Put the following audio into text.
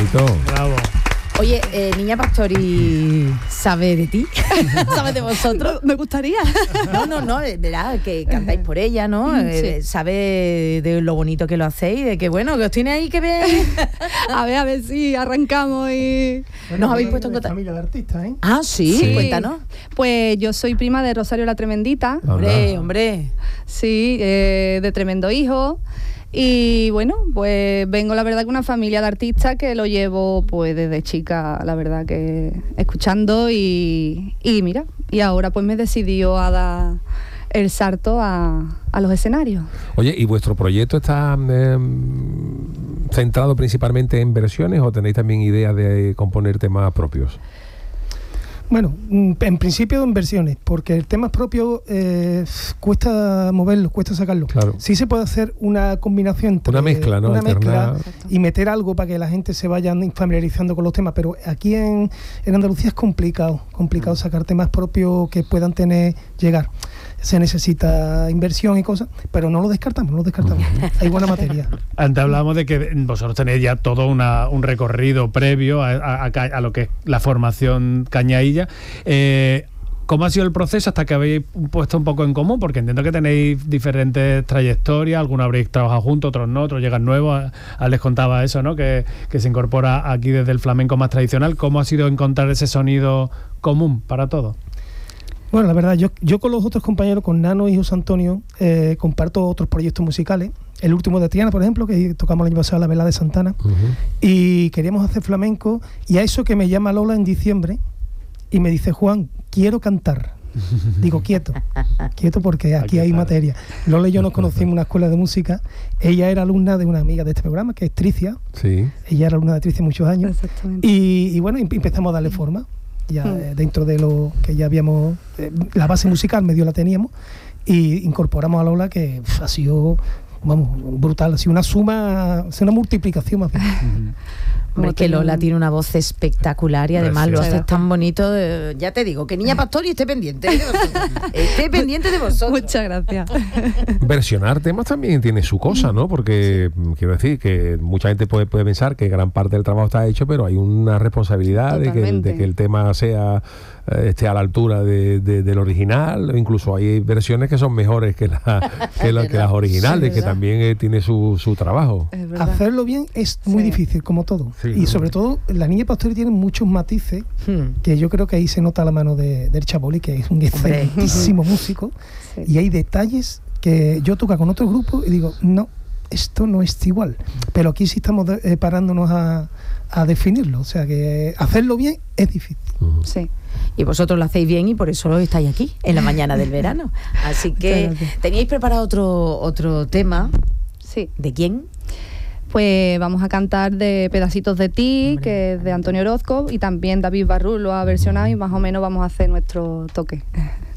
bonito. Bravo. Oye, Niña Pastori, ¿sabe de ti? ¿Sabe de vosotros? Me gustaría. No, verá, que cantáis por ella, ¿no? Sí. ¿Sabe de lo bonito que lo hacéis? De que, bueno, que os tiene ahí que ver. A ver si arrancamos y... Nos habéis puesto en contacto. Familia de artistas, ¿eh? Ah, sí, cuéntanos. Pues yo soy prima de Rosario la Tremendita. Hombre. Sí, de tremendo hijo. Y bueno, pues vengo la verdad que una familia de artistas que lo llevo pues desde chica, la verdad que escuchando y mira, y ahora pues me decidió a dar el salto a los escenarios. Oye, ¿y vuestro proyecto está centrado principalmente en versiones o tenéis también ideas de componer temas propios? Bueno, en principio en versiones, porque el tema propio cuesta moverlo, cuesta sacarlo. Claro. Sí se puede hacer una combinación entre una mezcla, ¿no? Una mezcla Exacto. y meter algo para que la gente se vaya familiarizando con los temas, pero aquí en Andalucía es complicado sacar temas propios que puedan llegar. Se necesita inversión y cosas, pero no lo descartamos. Hay buena materia. Antes hablábamos de que vosotros tenéis ya todo un recorrido previo a lo que es la formación cañailla. ¿Cómo ha sido el proceso hasta que habéis puesto un poco en común? Porque entiendo que tenéis diferentes trayectorias, algunos habréis trabajado juntos, otros no, otros llegan nuevos. Les contaba eso, ¿no? Que se incorpora aquí desde el flamenco más tradicional. ¿Cómo ha sido encontrar ese sonido común para todos? Bueno, la verdad, yo con los otros compañeros, con Nano y José Antonio, comparto otros proyectos musicales. El último de Triana, por ejemplo, que tocamos el año pasado, la Velada de Santana. Y queríamos hacer flamenco. Y a eso que me llama Lola en diciembre y me dice, Juan, quiero cantar. Digo, quieto porque aquí hay materia. Lola y yo nos conocimos en una escuela de música. Ella era alumna de una amiga de este programa, que es Tricia. Sí. Ella era alumna de Tricia muchos años. Exactamente. Y bueno, empezamos a darle forma. Ya dentro de lo que ya habíamos, la base musical medio la teníamos, y incorporamos a Lola, que ha sido, brutal, ha sido una multiplicación más bien. Hombre, que Lola tiene una voz espectacular y además lo haces tan bonito. Ya te digo, que Niña Pastori esté pendiente de vosotros. Esté pendiente de vosotros. Muchas gracias. Versionar temas también tiene su cosa, ¿no? Porque quiero decir que mucha gente puede pensar que gran parte del trabajo está hecho, pero hay una responsabilidad de que el tema esté a la altura del original. Incluso hay versiones que son mejores que las originales, que también tiene su trabajo. Hacerlo bien es muy difícil, como todo. Sí, y sobre todo, la Niña Pastori tiene muchos matices, que yo creo que ahí se nota la mano del Chaboli, que es un excelentísimo músico. Sí. Y hay detalles que yo toco con otros grupos y digo, no, esto no es igual. Pero aquí sí estamos parándonos a definirlo. O sea que hacerlo bien es difícil. Sí. Y vosotros lo hacéis bien y por eso estáis aquí, en la mañana del verano. Así que teníais preparado otro tema. Sí. ¿De quién? Pues vamos a cantar de Pedacitos de ti, hombre, que es de Antonio Orozco, y también David Barrul lo ha versionado y más o menos vamos a hacer nuestro toque.